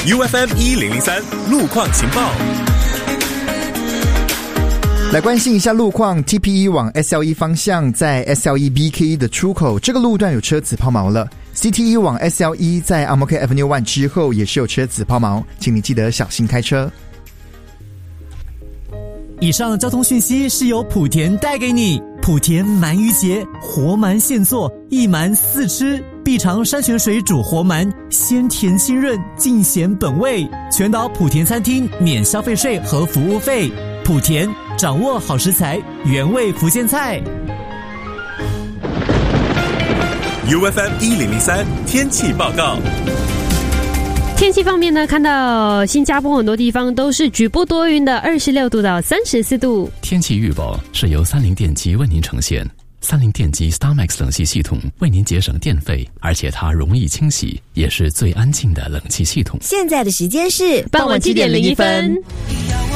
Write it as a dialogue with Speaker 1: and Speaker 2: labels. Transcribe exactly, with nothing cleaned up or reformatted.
Speaker 1: U F M 一零零三路况情报。
Speaker 2: 来关心一下路况 ，T P E 往 S L E 方向，在 S L E B K 的出口，这个路段有车子抛锚了。C T E 往 S L E 在 Ang Mo Kio Avenue One 之后也是有车子抛锚，请你记得小心开车。
Speaker 3: 以上交通讯息是由莆田带给你。莆田鳗鱼节，活鳗现做，一鳗四吃，必尝山泉水煮活鳗，鲜甜清润，尽显本味。全岛莆田餐厅免消费税和服务费。莆田掌握好食材，原味福建菜。
Speaker 1: U F M 一零零三天气报告。
Speaker 4: 天气方面呢，看到新加坡很多地方都是局部多云的，二十六度到三十四度。
Speaker 5: 天气预报是由三菱电机为您呈现。三菱电机 StarMax 冷气系统为您节省电费，而且它容易清洗，也是最安静的冷气系统。
Speaker 6: 现在的时间是
Speaker 4: 傍晚七点零一分。